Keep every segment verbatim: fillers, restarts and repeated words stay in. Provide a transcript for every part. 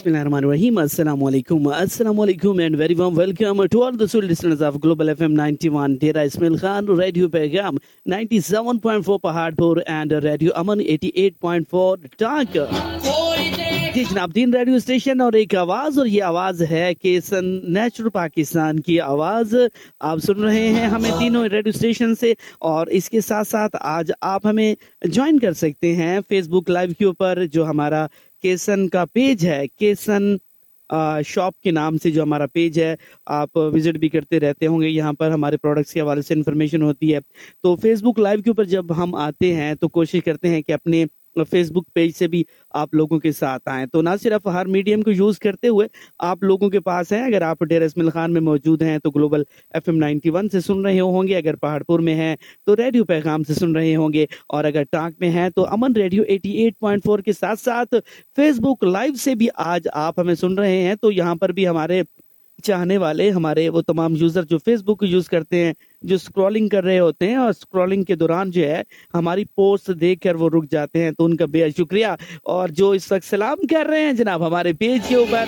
Bismillahirrahmanirrahim. Assalamu alaikum. Assalamu alaikum and very warm welcome to all the soul listeners of Global F M ninety-one. Dera Ismail Khan, Radio Pegham ninety-seven point four Pahadpur and Radio Aman eighty-eight point four Dhaka. जी जनाब, तीन radio station और एक आवाज, और ये आवाज है केसन नेचुरल पाकिस्तान की आवाज। आप सुन रहे हैं हमें तीनों रेडियो स्टेशन से, और इसके साथ साथ आज आप हमें ज्वाइन कर सकते हैं फेसबुक लाइव के ऊपर, जो हमारा केसन का पेज है, केसन शॉप के नाम से जो हमारा पेज है, आप विजिट भी करते रहते होंगे। यहाँ पर हमारे प्रोडक्ट्स के हवाले से इन्फॉर्मेशन होती है। तो फेसबुक लाइव के ऊपर जब हम आते हैं तो कोशिश करते हैं कि अपने फेसबुक पेज से भी आप लोगों के साथ आएं। तो ना सिर्फ हर मीडियम को यूज करते हुए आप लोगों के पास है, अगर आप डेरा इस्माइल खान में मौजूद हैं तो global F M ninety one से सुन रहे होंगे, अगर पहाड़पुर में हैं तो रेडियो पैगाम से सुन रहे होंगे, और अगर टांक में हैं तो अमन रेडियो अठासी पॉइंट चार के साथ साथ फेसबुक लाइव से भी आज आप हमें सुन रहे हैं। तो यहाँ पर भी हमारे चाहने वाले, हमारे वो तमाम यूजर जो फेसबुक को यूज करते हैं, जो स्क्रॉलिंग कर रहे होते हैं और स्क्रॉलिंग के दौरान जो है हमारी पोस्ट देखकर वो रुक जाते हैं, तो उनका बेहद शुक्रिया। और जो इस वक्त सलाम कर रहे हैं जनाब हमारे पेज के ऊपर,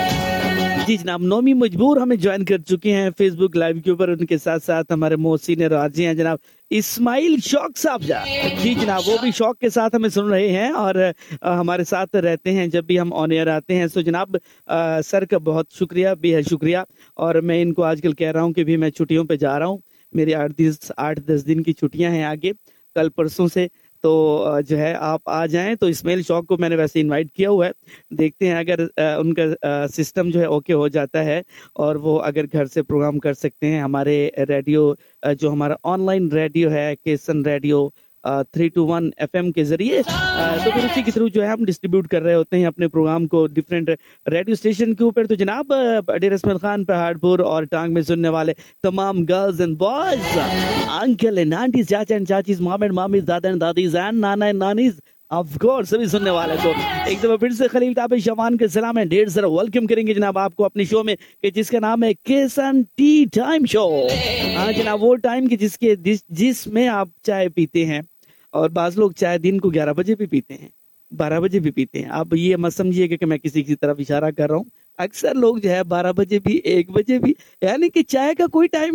जी जनाब नोमी मजबूर हमें ज्वाइन कर चुके हैं फेसबुक लाइव के ऊपर। उनके साथ साथ हमारे मोहसिन राजी हैं जनाब इस्माइल शौक साहब जा, जी जनाब वो भी शौक के साथ हमें सुन रहे हैं और आ, हमारे साथ रहते हैं जब भी हम ऑन एयर आते हैं। सो जनाब आ, सर का बहुत शुक्रिया, बेहद शुक्रिया। और मैं इनको आजकल कह रहा हूँ कि भी मैं छुट्टियों पे जा रहा हूँ, मेरी आठ दस आठ दस दिन की छुट्टियां हैं आगे, कल परसों से, तो जो है आप आ जाएं। तो इस्माइल शौक को मैंने वैसे इनवाइट किया हुआ है, देखते हैं अगर उनका सिस्टम जो है ओके हो जाता है और वो अगर घर से प्रोग्राम कर सकते हैं। हमारे रेडियो जो हमारा ऑनलाइन रेडियो है केसन radio three to one F M के जरिए, तो फिर उसी के थ्रू जो है हम डिस्ट्रीब्यूट कर रहे होते हैं अपने प्रोग्राम को डिफरेंट रेडियो स्टेशन के ऊपर। तो जनाब डेरा इस्माइल खान पहाड़पुर और टांग में सुनने वाले तमाम girls and boys, uncle and aunties, चाचा एंड चाचीज, माम एंड मामीज, दादा and Dadi's and Nana and nannies, of course सभी सुनने वाले को एक दफा फिर से खलील ताबिश शमान के सलाम है, ढेर सारा वेलकम करेंगे जनाब आपको अपने शो में, कि जिसका नाम है केसन टी टाइम शो। हाँ जनाब, वो टाइम की जिसके जिस जिसमें आप चाय पीते हैं, और बाज लोग चाय दिन को ग्यारह बजे भी पीते हैं, बारह बजे भी पीते हैं। आप ये मत समझिए कि मैं किसी की तरफ इशारा कर रहा हूँ, अक्सर लोग जो है बारह बजे भी, एक बजे भी, यानी कि चाय का कोई टाइम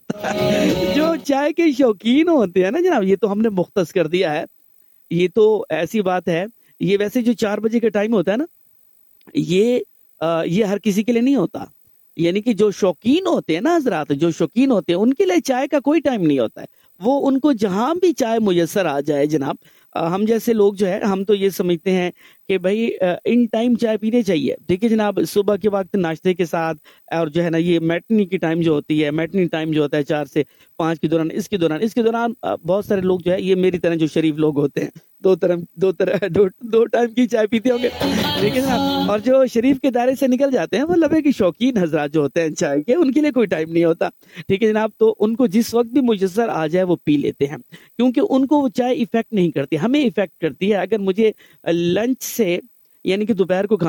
नहीं जो चाय के शौकीन होते हैं ना जनाब, ये तो हमने मुख्तस कर दिया है। ये तो ऐसी बात है, ये वैसे जो चार बजे का टाइम होता है ना, ये आ, ये हर किसी के लिए नहीं होता, यानी कि जो शौकीन होते हैं ना हजरात, जो शौकीन होते हैं उनके लिए चाय का कोई टाइम नहीं होता है, वो उनको जहां भी चाय मुयस्सर आ जाए जनाब। हम जैसे लोग जो है हम तो ये समझते हैं कि भाई इन टाइम चाय पीने चाहिए, ठीक है जनाब, सुबह के वक्त नाश्ते के साथ, और जो है ना ये मैटनी की टाइम जो होती है, मैटनी टाइम जो होता है चार से पाँच के दौरान, इसके दौरान इसके दौरान बहुत सारे लोग जो है ये मेरी तरह जो शरीफ लोग होते हैं, दो तरह दो तरह दो दो टाइम की चाय पीते होंगे, ठीक है ना। और जो शरीफ के दायरे से निकल जाते हैं वो लबे की शौकीन हजरात जो होते हैं चाय के, उनके लिए कोई टाइम नहीं होता, ठीक है जनाब। तो उनको जिस वक्त भी मुयस्सर आ जाए वो पी लेते हैं, क्योंकि उनको वो चाय इफेक्ट नहीं करती, हमें इफेक्ट करती है। अगर मुझे लंच से यानी कि दोपहर को खाना